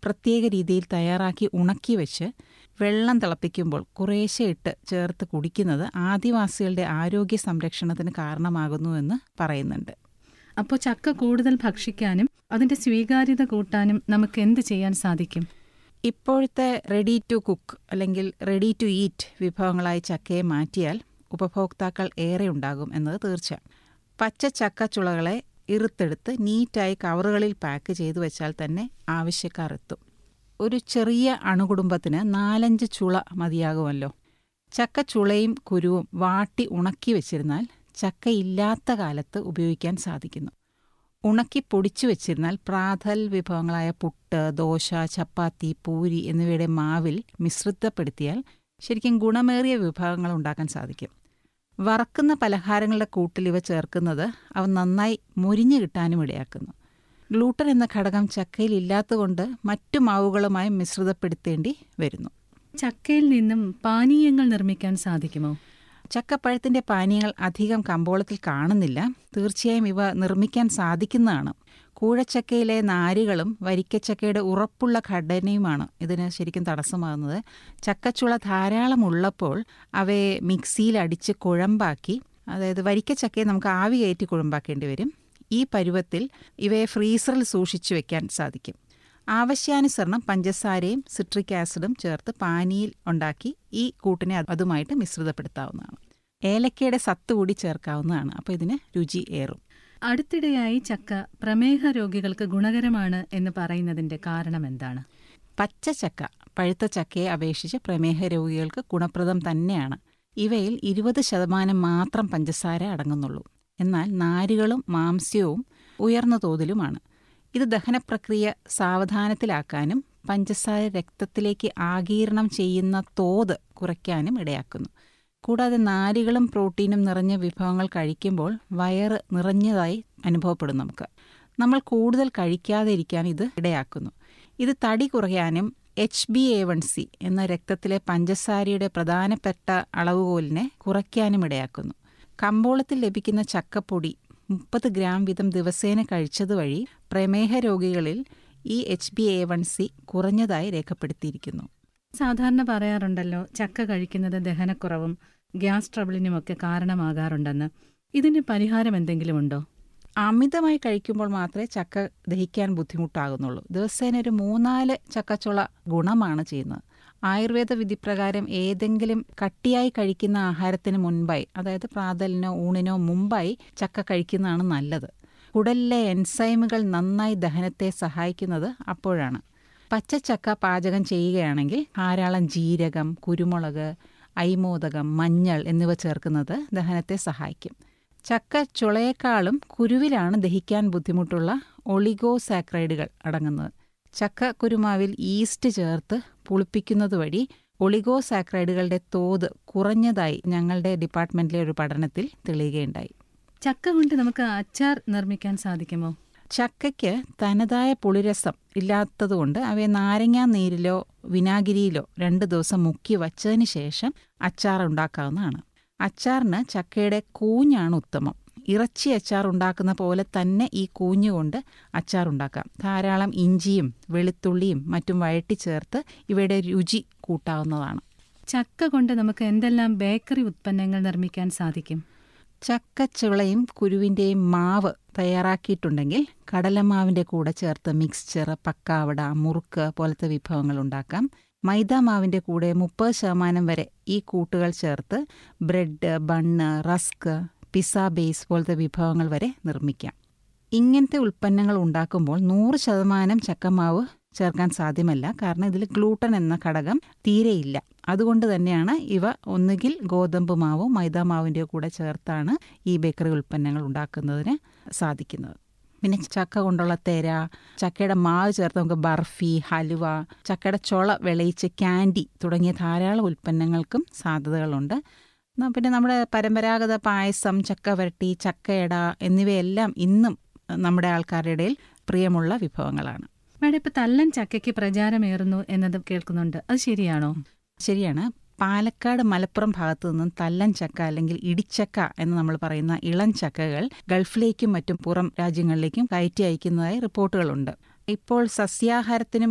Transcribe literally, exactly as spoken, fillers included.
പ്രത്യേക രീതിയിൽ തയ്യാറാക്കി ഉണക്കി വെച്ച് വെള്ളം തിളപ്പിക്കുമ്പോൾ കുറേശ്ശെ ഇട്ട് ചേർത്ത് കുടിക്കുന്നത് ആദിവാസികളുടെ ആരോഗ്യ സംരക്ഷണത്തിന് കാരണമാകുന്നുവെന്ന് പറയുന്നുണ്ട്. അപ്പോൾ ചക്ക കൂടുതൽ ഭക്ഷിക്കാനും അതിൻ്റെ സ്വീകാര്യത കൂട്ടാനും നമുക്ക് എന്ത് ചെയ്യാൻ സാധിക്കും? ഇപ്പോഴത്തെ റെഡി ടു കുക്ക് അല്ലെങ്കിൽ റെഡി ടു ഈറ്റ് വിഭവങ്ങളായി ചക്കയെ മാറ്റിയാൽ ഉപഭോക്താക്കൾ ഏറെ ഉണ്ടാകും എന്നത് തീർച്ച. പച്ച ചക്കച്ചുളകളെ ഇറുത്തെടുത്ത് നീറ്റായി കവറുകളിൽ പാക്ക് ചെയ്തു വെച്ചാൽ തന്നെ ആവശ്യക്കാർ എത്തും. ഒരു ചെറിയ അണുകുടുംബത്തിന് നാലഞ്ച് ചുള മതിയാകുമല്ലോ. ചക്കച്ചുളയും കുരുവും വാട്ടി ഉണക്കി വെച്ചിരുന്നാൽ ചക്കയില്ലാത്ത കാലത്ത് ഉപയോഗിക്കാൻ സാധിക്കുന്നു. ഉണക്കി പൊടിച്ചു വെച്ചിരുന്നാൽ പ്രാതൽ വിഭവങ്ങളായ പുട്ട്, ദോശ, ചപ്പാത്തി, പൂരി എന്നിവയുടെ മാവിൽ മിശ്രിതപ്പെടുത്തിയാൽ ശരിക്കും ഗുണമേറിയ വിഭവങ്ങൾ ഉണ്ടാക്കാൻ സാധിക്കും. വറക്കുന്ന പലഹാരങ്ങളുടെ കൂട്ടിൽ ഇവ ചേർക്കുന്നത് അവ നന്നായി മൊരിഞ്ഞു കിട്ടാനും ഇടയാക്കുന്നു. ഗ്ലൂട്ടൻ എന്ന ഘടകം ചക്കയിൽ ഇല്ലാത്തതുകൊണ്ട് മറ്റു മാവുകളുമായി മിശ്രിതപ്പെടുത്തേണ്ടി വരുന്നു. ചക്കയിൽ നിന്നും പാനീയങ്ങൾ നിർമ്മിക്കാൻ സാധിക്കുമോ? ചക്കപ്പഴത്തിൻ്റെ പാനീയങ്ങൾ അധികം കമ്പോളത്തിൽ കാണുന്നില്ല. തീർച്ചയായും ഇവ നിർമ്മിക്കാൻ സാധിക്കുന്നതാണ്. കൂഴച്ചക്കയിലെ നാരുകളും വരിക്കച്ചക്കയുടെ ഉറപ്പുള്ള ഘടനയുമാണ് ഇതിന് ശരിക്കും തടസ്സമാകുന്നത്. ചക്കച്ചുള ധാരാളം ഉള്ളപ്പോൾ അവയെ മിക്സിയിൽ അടിച്ച് കുഴമ്പാക്കി, അതായത് വരിക്കച്ചക്കയെ നമുക്ക് ആവി കയറ്റി കുഴമ്പാക്കേണ്ടി വരും. ഈ പരുവത്തിൽ ഇവയെ ഫ്രീസറിൽ സൂക്ഷിച്ചു വെക്കാൻ സാധിക്കും. ആവശ്യാനുസരണം പഞ്ചസാരയും സിട്രിക് ആസിഡും ചേർത്ത് പാനിയിൽ ഉണ്ടാക്കി ഈ കൂട്ടിനെ അതുമായിട്ട് മിശ്രിതപ്പെടുത്താവുന്നതാണ്. ഏലക്കയുടെ സത്ത് കൂടി ചേർക്കാവുന്നതാണ്. അപ്പോൾ ഇതിന് രുചി ഏറും. അടുത്തിടെയായി ചക്ക പ്രമേഹ രോഗികൾക്ക് ഗുണകരമാണ് എന്ന് പറയുന്നതിൻ്റെ കാരണം എന്താണ്? പച്ച ചക്ക പഴുത്ത ചക്കയെ അപേക്ഷിച്ച് പ്രമേഹ രോഗികൾക്ക് ഗുണപ്രദം തന്നെയാണ്. ഇവയിൽ ഇരുപത് ശതമാനം മാത്രം പഞ്ചസാര അടങ്ങുന്നുള്ളൂ. എന്നാൽ നാരുകളും മാംസ്യവും ഉയർന്ന തോതിലുമാണ്. ഇത് ദഹനപ്രക്രിയ സാവധാനത്തിലാക്കാനും പഞ്ചസാര രക്തത്തിലേക്ക് ആഗിരണം ചെയ്യുന്ന തോത് കുറയ്ക്കാനും ഇടയാക്കുന്നു. കൂടാതെ നാരുകളും പ്രോട്ടീനും നിറഞ്ഞ വിഭവങ്ങൾ കഴിക്കുമ്പോൾ വയറ് നിറഞ്ഞതായി അനുഭവപ്പെടും. നമുക്ക് നമ്മൾ കൂടുതൽ കഴിക്കാതെ ഇരിക്കാൻ ഇത് ഇടയാക്കുന്നു. ഇത് തടി കുറയാനും H B A one C എന്ന രക്തത്തിലെ പഞ്ചസാരയുടെ പ്രധാനപ്പെട്ട അളവുകോലിനെ കുറയ്ക്കാനും ഇടയാക്കുന്നു. കമ്പോളത്തിൽ ലഭിക്കുന്ന ചക്കപ്പൊടി മുപ്പത് ഗ്രാം വീതം ദിവസേന കഴിച്ചതുവഴി പ്രമേഹ രോഗികളിൽ ഈ H B A one C കുറഞ്ഞതായി രേഖപ്പെടുത്തിയിരിക്കുന്നു. സാധാരണ പറയാറുണ്ടല്ലോ ചക്ക കഴിക്കുന്നത് ദഹനക്കുറവും ഗ്യാസ് ട്രബിളിനുമൊക്കെ കാരണമാകാറുണ്ടെന്ന്. ഇതിന് പരിഹാരം എന്തെങ്കിലും ഉണ്ടോ? അമിതമായി കഴിക്കുമ്പോൾ മാത്രമേ ചക്ക ദഹിക്കാൻ ബുദ്ധിമുട്ടാകുന്നുള്ളൂ. ദിവസേന ഒരു മൂന്നാല് ചക്കച്ചുള ഗുണമാണ് ചെയ്യുന്നത്. ആയുർവേദ വിധിപ്രകാരം ഏതെങ്കിലും കട്ടിയായി കഴിക്കുന്ന ആഹാരത്തിന് മുൻപായി, അതായത് പ്രാതലിനോ ഊണിനോ മുമ്പായി ചക്ക കഴിക്കുന്നതാണ് നല്ലത്. കുടലിലെ എൻസൈമുകൾ നന്നായി ദഹനത്തെ സഹായിക്കുന്നത് അപ്പോഴാണ്. പച്ചച്ചക്ക പാചകം ചെയ്യുകയാണെങ്കിൽ ധാരാളം ജീരകം, കുരുമുളക്, ഐമോദകം, മഞ്ഞൾ എന്നിവ ചേർക്കുന്നത് ദഹനത്തെ സഹായിക്കും. ചക്ക ചുളയേക്കാളും കുരുവിലാണ് ദഹിക്കാൻ ബുദ്ധിമുട്ടുള്ള ഒളിഗോസാക്രൈഡുകൾ അടങ്ങുന്നത്. ചക്ക കുരുമാവിൽ ഈസ്റ്റ് ചേർത്ത് പുളിപ്പിക്കുന്നത് വഴി ഒളിഗോസാക്രൈഡുകളുടെ തോത് കുറഞ്ഞതായി ഞങ്ങളുടെ ഡിപ്പാർട്ട്മെന്റിലെ ഒരു പഠനത്തിൽ തെളിയുകയുണ്ടായി. ചക്ക കൊണ്ട് നമുക്ക് അച്ചാർ നിർമ്മിക്കാൻ സാധിക്കുമോ? ചക്കയ്ക്ക് തനതായ പുളിരസം ഇല്ലാത്തതുകൊണ്ട് അവയെ നാരങ്ങാ നീരിലോ വിനാഗിരിയിലോ രണ്ട് ദിവസം മുക്കി വച്ചതിന് ശേഷം അച്ചാർ ഉണ്ടാക്കാവുന്നതാണ്. അച്ചാറിന് ചക്കയുടെ കൂഞ്ഞാണ് ഉത്തമം. ഇറച്ചി അച്ചാർ ഉണ്ടാക്കുന്ന പോലെ തന്നെ ഈ കൂഞ്ഞുകൊണ്ട് അച്ചാർ ഉണ്ടാക്കാം. ധാരാളം ഇഞ്ചിയും വെളുത്തുള്ളിയും മറ്റും വഴറ്റി ചേർത്ത് ഇവയുടെ രുചി കൂട്ടാവുന്നതാണ്. ചക്ക കൊണ്ട് നമുക്ക് എന്തെല്ലാം ബേക്കറി ഉത്പന്നങ്ങൾ നിർമ്മിക്കാൻ സാധിക്കും? ചക്കച്ചുളയും കുരുവിൻ്റെയും മാവ് തയ്യാറാക്കിയിട്ടുണ്ടെങ്കിൽ കടലമാവിൻ്റെ കൂടെ ചേർത്ത് മിക്സ്ചർ, പക്കാവട, മുറുക്ക് പോലത്തെ വിഭവങ്ങൾ ഉണ്ടാക്കാം. മൈദാമാവിൻ്റെ കൂടെ മുപ്പത് ശതമാനം വരെ ഈ കൂട്ടുകൾ ചേർത്ത് bread, bun, rusk, pizza base പോലത്തെ വിഭവങ്ങൾ വരെ നിർമ്മിക്കാം. ഇങ്ങനത്തെ ഉൽപ്പന്നങ്ങൾ ഉണ്ടാക്കുമ്പോൾ നൂറ് ശതമാനം ചക്കമാവ് ചേർക്കാൻ സാധ്യമല്ല. കാരണം ഇതിൽ ഗ്ലൂട്ടൻ എന്ന ഘടകം തീരെയില്ല. അതുകൊണ്ട് തന്നെയാണ് ഇവ ഒന്നുകിൽ ഗോതമ്പ് മാവോ മൈദാമാവിൻ്റെ കൂടെ ചേർത്താണ് ഈ ബേക്കറി ഉൽപ്പന്നങ്ങൾ ഉണ്ടാക്കുന്നതിന് സാധിക്കുന്നത്. പിന്നെ ചക്ക കൊണ്ടുള്ള തെര, ചക്കയുടെ മാവ് ചേർത്ത് നമുക്ക് ബർഫി, ഹലുവ, ചക്കയുടെ ചുള വിളയിച്ച് ക്യാൻഡി തുടങ്ങിയ ധാരാളം ഉൽപ്പന്നങ്ങൾക്കും സാധ്യതകളുണ്ട്. പിന്നെ നമ്മുടെ പരമ്പരാഗത പായസം, ചക്ക വരട്ടി, ചക്കയട എന്നിവയെല്ലാം ഇന്നും നമ്മുടെ ആൾക്കാരുടെ ഇടയിൽ പ്രിയമുള്ള വിഭവങ്ങളാണ്. മേഡം, ഇപ്പം തല്ലൻ ചക്കയ്ക്ക് പ്രചാരമേറുന്നു എന്നത് കേൾക്കുന്നുണ്ട്. അത് ശരിയാണോ? ശരിയാണ്. പാലക്കാട്, മലപ്പുറം ഭാഗത്തു നിന്നും തല്ലൻ ചക്ക അല്ലെങ്കിൽ ഇടിച്ചക്ക എന്ന് നമ്മൾ പറയുന്ന ഇളം ചക്കകൾ ഗൾഫിലേക്കും മറ്റും പുറം രാജ്യങ്ങളിലേക്കും കയറ്റി അയക്കുന്നതായി റിപ്പോർട്ടുകളുണ്ട്. ഇപ്പോൾ സസ്യാഹാരത്തിനും